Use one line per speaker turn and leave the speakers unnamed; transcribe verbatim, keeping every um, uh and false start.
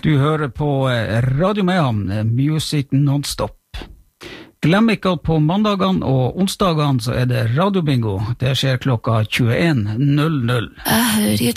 Du hører på Radio Mayhem, Music Non-Stop. Glem ikke at på mandagene og onsdagene så er det radiobingo. Det skjer klokka tjueen null null.
Jeg hører